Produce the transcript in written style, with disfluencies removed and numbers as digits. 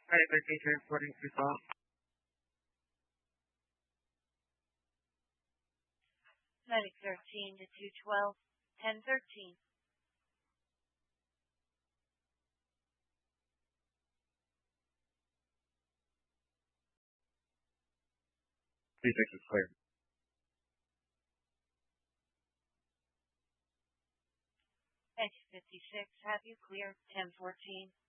Private teacher reporting to call. 13 to 212, 1013. Prefix is clear. 56, have you clear, 1014.